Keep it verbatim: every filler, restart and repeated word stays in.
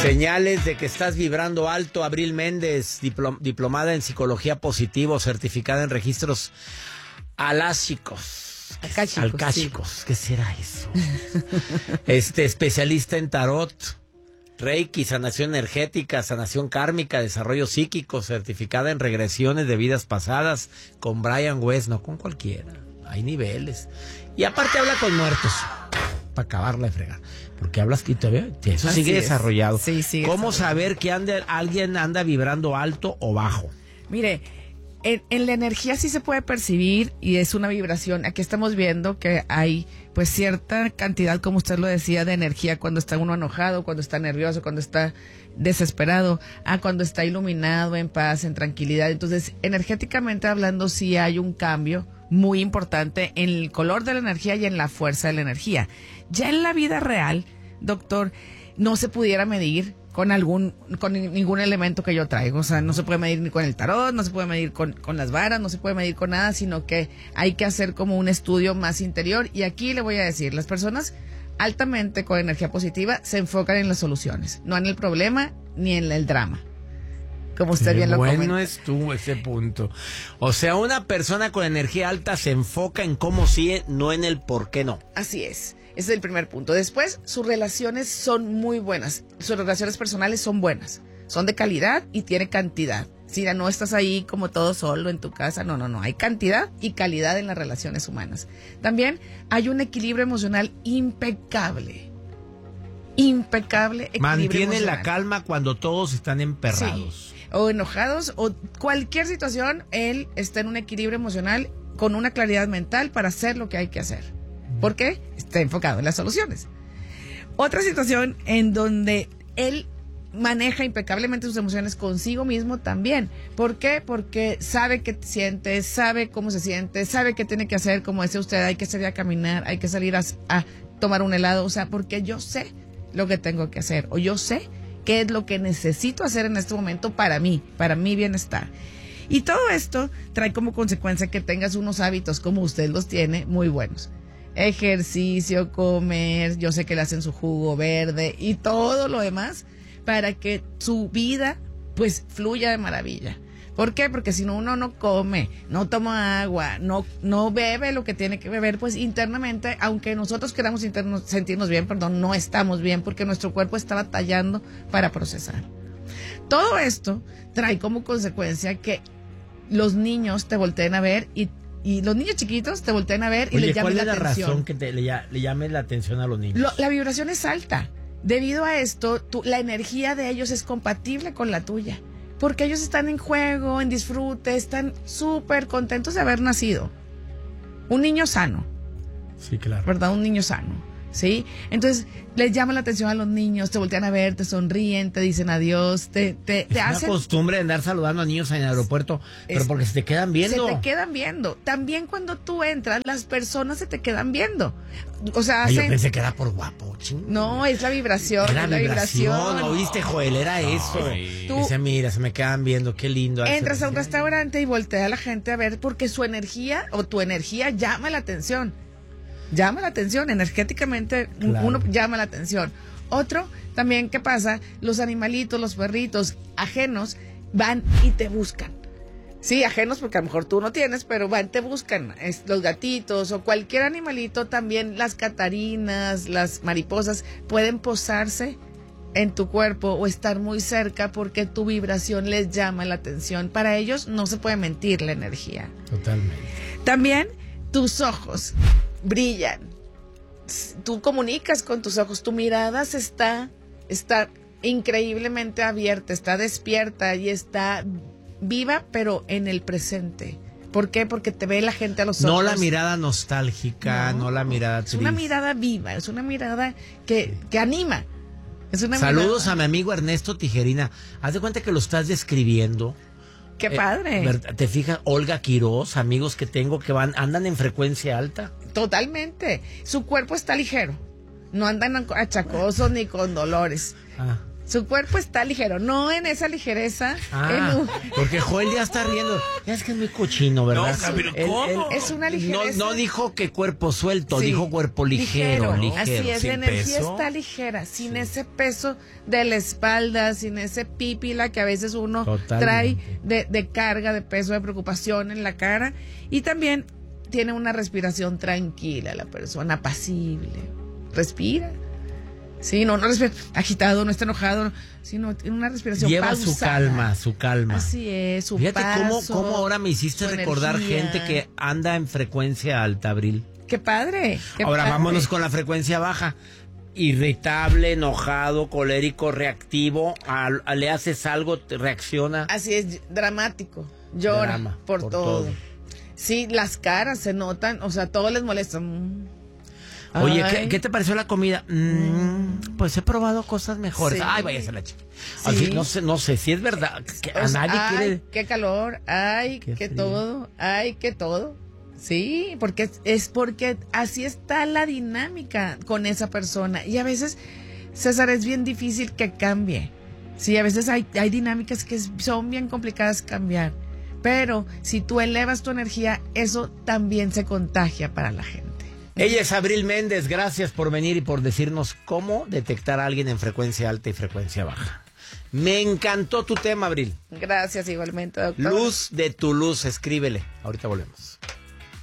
Señales de que estás vibrando alto. Abril Méndez, diplom- diplomada en psicología positivo, certificada en registros aláxicos. Akáshicos, Alcáchicos, sí. ¿Qué será eso? Este, especialista en tarot, Reiki, sanación energética, sanación kármica, desarrollo psíquico, certificada en regresiones de vidas pasadas, con Brian West, no con cualquiera. Hay niveles. Y aparte habla con muertos, para acabarla de fregar. Porque hablas que todavía, eso Así sigue es. desarrollado. Sí, sigue ¿Cómo desarrollado. saber que anda, alguien anda vibrando alto o bajo? Mire, en, en la energía sí se puede percibir y es una vibración. Aquí estamos viendo que hay pues cierta cantidad, como usted lo decía, de energía cuando está uno enojado, cuando está nervioso, cuando está desesperado, ah, cuando está iluminado, en paz, en tranquilidad. Entonces, energéticamente hablando, sí hay un cambio muy importante en el color de la energía y en la fuerza de la energía. Ya en la vida real, doctor, no se pudiera medir con algún, con ningún elemento que yo traigo. O sea, no se puede medir ni con el tarot, no se puede medir con, con las varas, no se puede medir con nada, sino que hay que hacer como un estudio más interior. Y aquí le voy a decir, las personas altamente con energía positiva se enfocan en las soluciones, no en el problema ni en el drama. Como usted Qué bien lo bueno comenta. estuvo ese punto. O sea, una persona con energía alta se enfoca en cómo sí, no en el por qué no. Así es. Ese es el primer punto. Después, sus relaciones son muy buenas. Sus relaciones personales son buenas. Son de calidad y tiene cantidad. Si ya no estás ahí como todo solo en tu casa, no, no, no. Hay cantidad y calidad en las relaciones humanas. También hay un equilibrio emocional impecable. Impecable equilibrio Mantiene emocional. la calma cuando todos están emperrados. Sí, o enojados, o cualquier situación, él está en un equilibrio emocional con una claridad mental para hacer lo que hay que hacer. ¿Por qué? Está enfocado en las soluciones. Otra situación en donde él maneja impecablemente sus emociones consigo mismo también. ¿Por qué? Porque sabe qué siente, sabe cómo se siente, sabe qué tiene que hacer, como decía usted, hay que salir a caminar, hay que salir a, a tomar un helado, o sea, porque yo sé lo que tengo que hacer, o yo sé qué es lo que necesito hacer en este momento para mí, para mi bienestar. Y todo esto trae como consecuencia que tengas unos hábitos como usted los tiene muy buenos. Ejercicio, comer, yo sé que le hacen su jugo verde y todo lo demás para que su vida pues fluya de maravilla. ¿Por qué? Porque si no, uno no come, no toma agua, no, no bebe lo que tiene que beber, pues internamente, aunque nosotros queramos internos, sentirnos bien, perdón, no estamos bien porque nuestro cuerpo está batallando para procesar. Todo esto trae como consecuencia que los niños te volteen a ver y, y los niños chiquitos te volteen a ver y Oye, les llamen ¿cuál la es la atención. razón que te, le, ya- le llame la atención a los niños? Lo- la vibración es alta. Debido a esto, tu- la energía de ellos es compatible con la tuya. Porque ellos están en juego, en disfrute, están súper contentos de haber nacido. Un niño sano, Sí, claro. ¿verdad? Un niño sano, ¿sí? Entonces, les llama la atención a los niños, te voltean a ver, te sonríen, te dicen adiós, te, te, te Es hacen... una costumbre de andar saludando a niños en el aeropuerto, pero Es- porque se te quedan viendo. Se te quedan viendo. También cuando tú entras, las personas se te quedan viendo. O sea, Ay, yo hacen... pensé que era por guapo, ching. No, es la vibración, Era es la vibración, vibración. ¿oíste, Joel? Era eso. Tú- Dice, mira, se me quedan viendo, qué lindo. Entras a un Ay, restaurante y voltea a la gente a ver porque su energía o tu energía llama la atención. Llama la atención, energéticamente Claro. uno llama la atención. Otro, también, ¿qué pasa? Los animalitos, los perritos ajenos van y te buscan. Sí, ajenos porque a lo mejor tú no tienes, pero van, te buscan. Es, los gatitos o cualquier animalito, también las catarinas, las mariposas, pueden posarse en tu cuerpo o estar muy cerca porque tu vibración les llama la atención. Para ellos no se puede mentir la energía. Totalmente. También tus ojos brillan. Tú comunicas con tus ojos, tu mirada se está, está increíblemente abierta, está despierta y está viva, pero en el presente. ¿Por qué? Porque te ve la gente a los ojos. No la mirada nostálgica, no, No, la mirada Es triste. una mirada viva, es una mirada que, que anima. Es una Saludos mirada- a mi amigo Ernesto Tijerina. Haz de cuenta que lo estás describiendo. ¡Qué Eh, padre! ¿verdad? ¿Te fijas? Olga Quiroz, amigos que tengo que van, andan en frecuencia alta. Totalmente. Su cuerpo está ligero. No andan achacosos ni con dolores. Ah. Su cuerpo está ligero, no en esa ligereza. Ah, en un... porque Joel ya está riendo. Ya es que es muy cochino, ¿verdad? No, pero Él- ¿cómo? él- Es una no, ligereza. no dijo que cuerpo suelto, Sí, dijo cuerpo ligero, ligero. Así es, sin la energía peso. está ligera, sin ese peso de la espalda, sin ese pípila que a veces uno Totalmente. trae de, de carga, de peso, de preocupación en la cara. Y también tiene una respiración tranquila la persona, apacible. Respira. Sí, no, no respira agitado, no está enojado, sino tiene una respiración Lleva pausada. su calma, su calma. Así es, su Fíjate cómo, paso, cómo ahora me hiciste su recordar energía. gente que anda en frecuencia alta, Abril. Qué padre. Qué Ahora padre. vámonos con la frecuencia baja. Irritable, enojado, colérico, reactivo. A- a- le haces algo, te reacciona. Así es, dramático. Llora Drama, por, por todo. todo. Sí, las caras se notan, o sea, todo les molesta. Mm. Oye, Ay. ¿qué, qué te pareció la comida? Mm, pues he probado cosas mejores. Sí. Ay, váyase a la chica. Al Sí. fin, no sé, no sé si es verdad. Que a O sea, nadie ay, quiere. qué calor, ay, Qué qué, frío. todo, ay, qué todo. Sí, porque es, es porque así está la dinámica con esa persona. Y a veces, César, es bien difícil que cambie. Sí, a veces hay, hay dinámicas que es- son bien complicadas cambiar. Pero si tú elevas tu energía, eso también se contagia para la gente. Ella es Abril Méndez. Gracias por venir y por decirnos cómo detectar a alguien en frecuencia alta y frecuencia baja. Me encantó tu tema, Abril. Gracias igualmente, doctor. Luz de tu luz, escríbele. Ahorita volvemos.